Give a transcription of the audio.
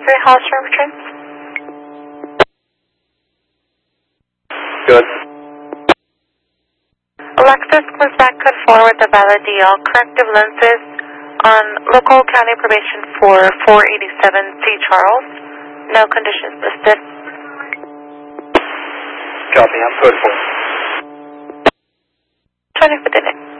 3 Hollister returns. Good. Alexis comes back could forward the valid DL corrective lenses on local county probation for 487 C. Charles. No conditions listed. Copy, I'm code 4. 20 for the day.